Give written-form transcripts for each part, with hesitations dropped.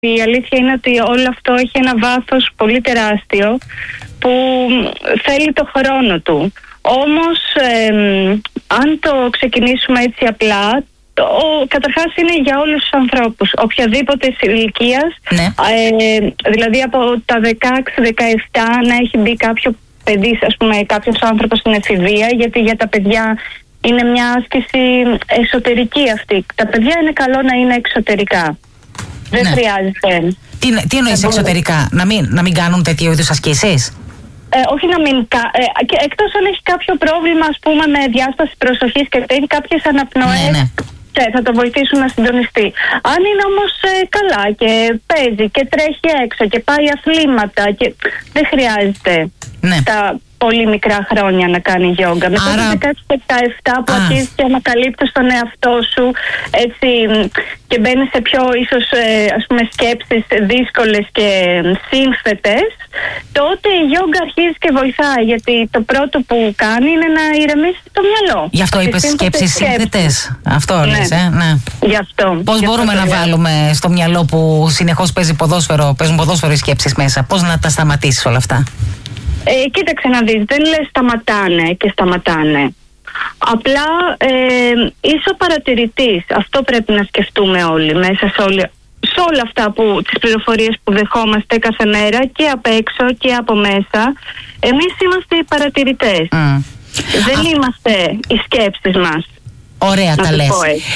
Η αλήθεια είναι ότι όλο αυτό έχει ένα βάθος πολύ τεράστιο που θέλει το χρόνο του. Όμως, αν το ξεκινήσουμε έτσι απλά, καταρχάς είναι για όλους τους ανθρώπους, οποιαδήποτε ηλικίας, ναι. Δηλαδή από τα 16-17 να έχει μπει κάποιο παιδί, ας πούμε, κάποιος άνθρωπος στην εφηβεία, γιατί για τα παιδιά είναι μια άσκηση εσωτερική αυτή. Τα παιδιά είναι καλό να είναι εξωτερικά. Δεν χρειάζεται. Τι εννοείς εξωτερικά, να μην κάνουν τέτοιου είδους ασκήσεις? Όχι να μην εκτός αν έχει κάποιο πρόβλημα, ας πούμε, με διάσταση προσοχής και έχει κάποιες αναπνοές, θα το βοηθήσουν να συντονιστεί. Αν είναι όμως καλά και παίζει και τρέχει έξω και πάει αθλήματα και δεν χρειάζεται τα πολύ μικρά χρόνια να κάνει γιόγκα. Μετά τα 16-17 που αρχίζει και ανακαλύπτεις τον εαυτό σου, έτσι, και μπαίνει σε πιο ίσως ας πούμε σκέψεις δύσκολες και σύνθετες, τότε η γιόγκα αρχίζει και βοηθάει, γιατί το πρώτο που κάνει είναι να ηρεμήσει το μυαλό. Γι' αυτό είπες σκέψεις σύνθετες. Αυτό λες, ναι. Γι' αυτό. Πώς μπορούμε να βάλουμε στο μυαλό που συνεχώς παίζουν ποδόσφαιρο οι σκέψεις μέσα, πώς να τα σταματήσεις όλα αυτά? Κοίταξε να δεις, δεν λες σταματάνε και σταματάνε. Απλά είσαι ο παρατηρητής. Αυτό πρέπει να σκεφτούμε όλοι μέσα σε όλα αυτά τις πληροφορίες που δεχόμαστε κάθε μέρα και απ' έξω και από μέσα. Εμείς είμαστε οι παρατηρητές. Δεν είμαστε οι σκέψεις μας. Ωραία τα λες.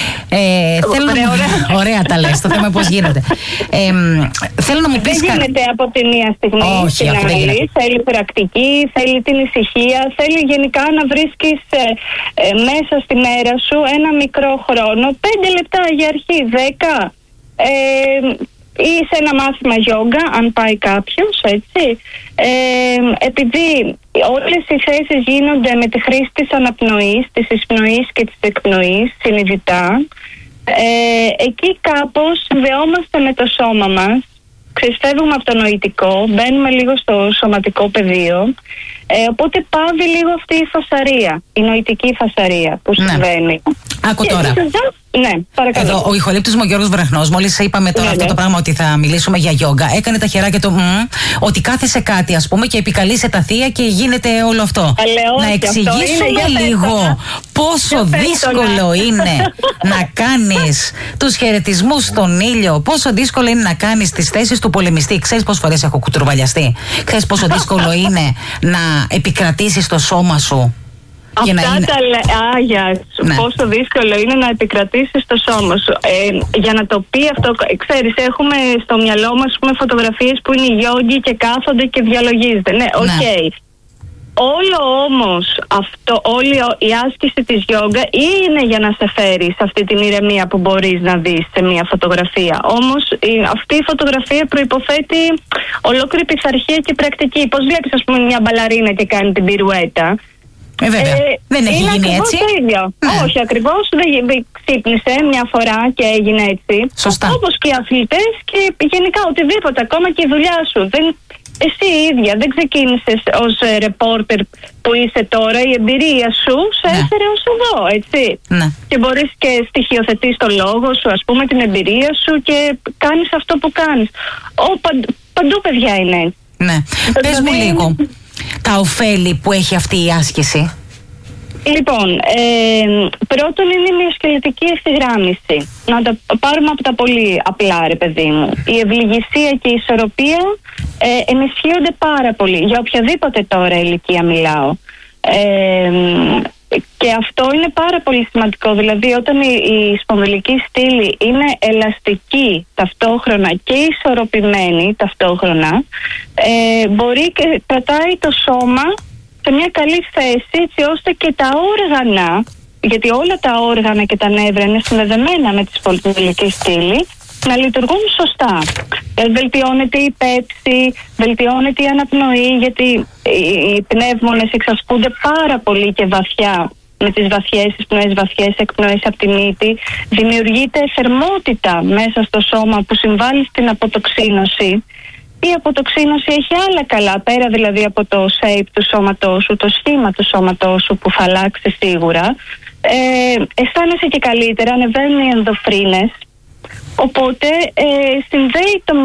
Ωραία τα λες. Το θέμα πώς γίνεται. Θέλω να μου πεις. Δεν γίνεται από τη μία στιγμή στην άλλη. Θέλει πρακτική, θέλει την ησυχία, θέλει γενικά να βρίσκεις μέσα στη μέρα σου ένα μικρό χρόνο, 5 λεπτά για αρχή, 10. Ή σε ένα μάθημα γιόγκα, αν πάει κάποιος, έτσι. Επειδή όλες οι θέσεις γίνονται με τη χρήση της αναπνοής, της εισπνοής και της εκπνοής συνειδητά, εκεί κάπως συνδεόμαστε με το σώμα μας, ξεσφεύγουμε από το νοητικό, μπαίνουμε λίγο στο σωματικό πεδίο, οπότε πάβει λίγο αυτή η φασαρία, η νοητική φασαρία που συμβαίνει. Άκου τώρα. Ναι, παρακαλώ. Εδώ ο ηχολήπτης μου ο Γιώργος Βραχνός, μόλις είπαμε τώρα αυτό το πράγμα ότι θα μιλήσουμε για γιόγκα, έκανε τα χεράκια του ότι κάθεσαι κάτι, ας πούμε, και επικαλείσαι τα θεία και γίνεται όλο αυτό. Να εξηγήσουμε λίγο πόσο δύσκολο είναι να κάνεις τους χαιρετισμούς στον ήλιο, πόσο δύσκολο είναι να κάνεις τις θέσεις του πολεμιστή. Ξέρεις πόσες φορές έχω κουτουρβαλιαστεί? Ξέρεις πόσο δύσκολο είναι να επικρατήσεις το σώμα σου? Πόσο δύσκολο είναι να επικρατήσεις το σώμα σου. Για να το πει αυτό, ξέρεις, έχουμε στο μυαλό μας φωτογραφίες που είναι οι γιόγκοι και κάθονται και διαλογίζονται. Ναι, οκ. Όλο όμως όλη η άσκηση της γιόγκα είναι για να σε φέρει σε αυτή την ηρεμία που μπορείς να δεις σε μια φωτογραφία. Όμως αυτή η φωτογραφία προϋποθέτει ολόκληρη πειθαρχία και πρακτική. Πώς βλέπεις, ας πούμε, μια μπαλαρίνα και κάνει την πυρουέτα? Βέβαια. Δεν έχει γίνει έτσι. Το ίδιο. Όχι ακριβώς. Δεν ξύπνησε μια φορά και έγινε έτσι. Σωστά. Όπως και οι αθλητές και γενικά οτιδήποτε, ακόμα και η δουλειά σου. Εσύ η ίδια δεν ξεκίνησες ως ρεπόρτερ που είσαι τώρα. Η εμπειρία σου σε έφερε ως εδώ, έτσι. Και μπορείς και στοιχειοθετείς το λόγο σου, ας πούμε, την εμπειρία σου και κάνεις αυτό που κάνεις. Παντού, παιδιά, είναι. Ναι. Πες μου λίγο τα ωφέλη που έχει αυτή η άσκηση. Λοιπόν, πρώτον είναι η μυοσκελετική ευθυγράμμιση. Να τα πάρουμε από τα πολύ απλά, ρε παιδί μου. Η ευληγησία και η ισορροπία ενισχύονται πάρα πολύ. Για οποιαδήποτε τώρα ηλικία μιλάω. Και αυτό είναι πάρα πολύ σημαντικό. Δηλαδή, όταν η σπονδυλική στήλη είναι ελαστική ταυτόχρονα και ισορροπημένη ταυτόχρονα, μπορεί και κρατάει το σώμα σε μια καλή θέση, έτσι ώστε και τα όργανα, γιατί όλα τα όργανα και τα νεύρα είναι συνδεδεμένα με τη σπονδυλική στήλη, να λειτουργούν σωστά. Βελτιώνεται η πέψη, βελτιώνεται η αναπνοή, γιατί οι πνεύμονες εξασκούνται πάρα πολύ και βαθιά με τις βαθιές εισπνοές, βαθιές εκπνοές από τη μύτη. Δημιουργείται θερμότητα μέσα στο σώμα που συμβάλλει στην αποτοξίνωση. Η αποτοξίνωση έχει άλλα καλά, πέρα δηλαδή από το shape του σώματός σου, το σχήμα του σώματός σου που θα αλλάξει σίγουρα. Αισθάνεσαι και καλύτερα, ανεβαίνουν οι ενδοφρίνες, Οπότε συνδέει το